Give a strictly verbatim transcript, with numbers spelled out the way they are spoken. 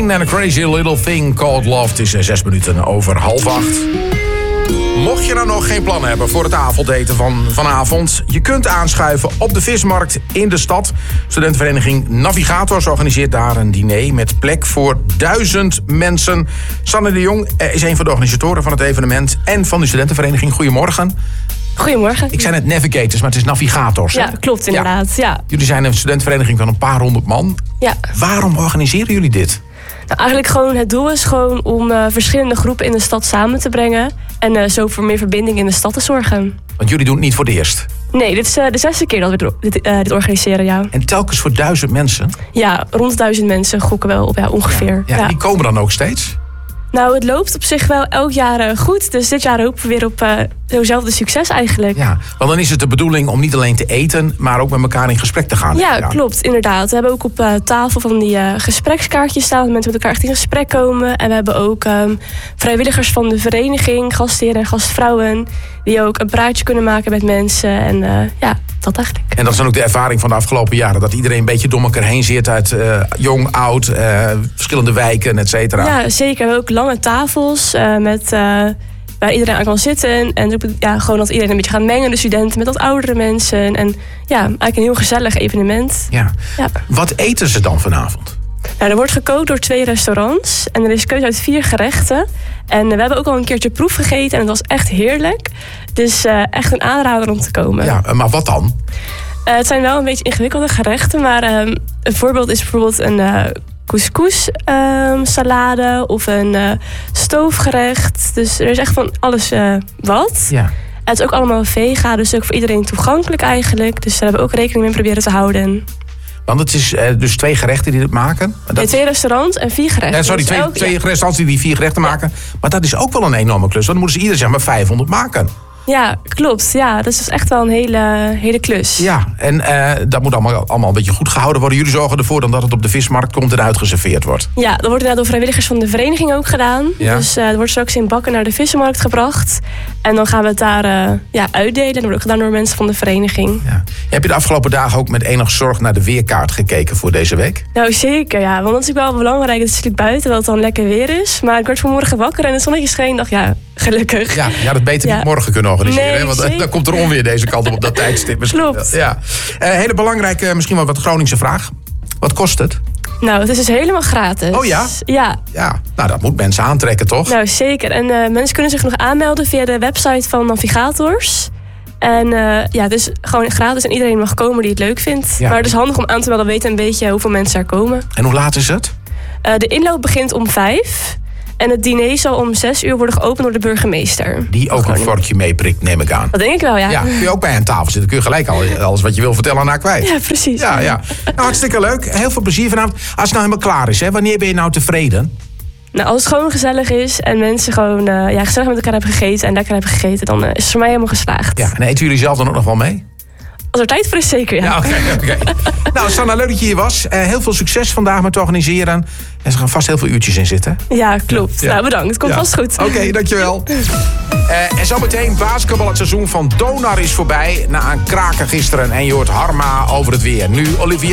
Queen en A Crazy Little Thing Called Love. Het is zes minuten over half acht. Mocht je nou nog geen plan hebben voor het avondeten van vanavond, je kunt aanschuiven op de vismarkt in de stad. Studentenvereniging Navigators organiseert daar een diner met plek voor duizend mensen. Sanne de Jong is een van de organisatoren van het evenement en van de studentenvereniging. Goedemorgen. Goedemorgen. Ik zei net Navigators, maar het is Navigators. Ja, klopt inderdaad. Ja. Ja. Jullie zijn een studentenvereniging van een paar honderd man. Ja. Waarom organiseren jullie dit? Nou, eigenlijk gewoon, het doel is gewoon om uh, verschillende groepen in de stad samen te brengen. En uh, zo voor meer verbinding in de stad te zorgen. Want jullie doen het niet voor het eerst? Nee, dit is uh, de zesde keer dat we dit, uh, dit organiseren, ja. En telkens voor duizend mensen? Ja, rond duizend mensen gokken wel op, ja, ongeveer. Ja, ja, ja. Die komen dan ook steeds? Nou, het loopt op zich wel elk jaar uh, goed. Dus dit jaar hopen we weer op uh, zo'nzelfde succes eigenlijk. Ja, want dan is het de bedoeling om niet alleen te eten, maar ook met elkaar in gesprek te gaan. Ja, klopt, inderdaad. We hebben ook op uh, tafel van die uh, gesprekskaartjes staan, dat mensen met elkaar echt in gesprek komen. En we hebben ook um, vrijwilligers van de vereniging, gastheren en gastvrouwen, die ook een praatje kunnen maken met mensen. En uh, ja, dat eigenlijk. En dat is dan ook de ervaring van de afgelopen jaren, dat iedereen een beetje door elkaar heen zit uit uh, jong, oud, uh, verschillende wijken, et cetera. Ja, zeker. We hebben ook lange tafels uh, met... Uh, waar iedereen aan kan zitten. En ja, gewoon dat iedereen een beetje gaat mengen. De studenten met wat oudere mensen. En ja, eigenlijk een heel gezellig evenement. Ja. Ja. Wat eten ze dan vanavond? Nou, er wordt gekookt door twee restaurants. En er is keuze uit vier gerechten. En we hebben ook al een keertje proef gegeten. En het was echt heerlijk. Dus uh, echt een aanrader om te komen. Ja, maar wat dan? Uh, het zijn wel een beetje ingewikkelde gerechten. Maar um, een voorbeeld is bijvoorbeeld een... Uh, couscous um, salade of een uh, stoofgerecht. Dus er is echt van alles uh, wat. Ja. Het is ook allemaal vega, dus ook voor iedereen toegankelijk eigenlijk. Dus daar hebben we ook rekening mee proberen te houden. Want het is uh, dus twee gerechten die dit maken? Dat... Nee, twee restaurants en vier gerechten. Ja, sorry, dus twee, elk, twee ja. restaurants die die vier gerechten ja. maken. Maar dat is ook wel een enorme klus. Want dan moeten ze ieder zeg maar vijfhonderd maken. Ja, klopt. Ja, dat is echt wel een hele, hele klus. Ja, en uh, dat moet allemaal, allemaal een beetje goed gehouden worden. Jullie zorgen ervoor dan dat het op de vismarkt komt en uitgeserveerd wordt. Ja, dat wordt inderdaad door vrijwilligers van de vereniging ook gedaan. Ja. Dus uh, er wordt straks in bakken naar de vismarkt gebracht. En dan gaan we het daar uh, ja, uitdelen. Dat wordt ook gedaan door mensen van de vereniging. Ja. Heb je de afgelopen dagen ook met enig zorg naar de weerkaart gekeken voor deze week? Nou zeker, ja. Want dat is natuurlijk wel belangrijk. Het is natuurlijk buiten dat het dan lekker weer is. Maar ik werd vanmorgen wakker en het zonnetje scheen. Dacht ja, gelukkig. Ja, je had het beter ja. niet morgen kunnen organiseren. Nee, hè? Want zeker. dan komt er onweer deze kant op op dat tijdstip. Misschien. Klopt. Ja. Uh, hele belangrijke, misschien wel wat Groningse vraag. Wat kost het? Nou, het is dus helemaal gratis. Oh ja? Ja. Ja, nou dat moet mensen aantrekken, toch? Nou, zeker. En uh, mensen kunnen zich nog aanmelden via de website van Navigators. En uh, ja, het is gewoon gratis en iedereen mag komen die het leuk vindt. Ja. Maar het is handig om aan te melden, weten een beetje hoeveel mensen er komen. En hoe laat is het? Uh, de inloop begint om vijf. En het diner zal om zes uur worden geopend door de burgemeester. Die ook een vorkje meeprikt, neem ik aan. Dat denk ik wel, ja. Ja, kun je ook bij aan tafel zitten. Kun je gelijk al alles wat je wil vertellen aan haar kwijt. Ja, precies. Ja, ja. Nou, hartstikke leuk. Heel veel plezier vanavond. Als het nou helemaal klaar is, hè, wanneer ben je nou tevreden? Nou, als het gewoon gezellig is en mensen gewoon uh, ja, gezellig met elkaar hebben gegeten en lekker hebben gegeten, dan uh, is het voor mij helemaal geslaagd. Ja, en eten jullie zelf dan ook nog wel mee? Als er tijd voor is, zeker, ja. Ja, oké, okay, oké. Okay. Nou, Sanne, leuk dat je hier was. Uh, heel veel succes vandaag met organiseren. En ze gaan vast heel veel uurtjes in zitten. Ja, klopt. Ja. Nou, bedankt. Het komt ja. vast goed. Oké, okay, dankjewel. Uh, en zometeen basketbal. Het seizoen van Donar is voorbij. Na een kraker gisteren. En je hoort Harma over het weer. Nu Olivia.